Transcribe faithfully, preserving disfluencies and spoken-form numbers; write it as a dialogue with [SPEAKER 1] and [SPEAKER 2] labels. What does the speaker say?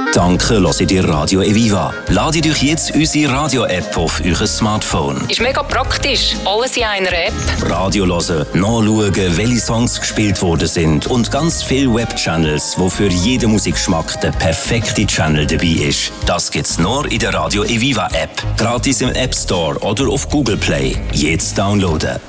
[SPEAKER 1] Danke, hört ihr Radio Eviva. Ladet euch jetzt unsere Radio-App auf euer Smartphone.
[SPEAKER 2] Ist mega praktisch. Alles in einer App.
[SPEAKER 1] Radio hören, nachschauen, welche Songs gespielt worden sind und ganz viele Webchannels, wo für jeden Musikgeschmack der perfekte Channel dabei ist. Das gibt's nur in der Radio Eviva App. Gratis im App Store oder auf Google Play. Jetzt downloaden.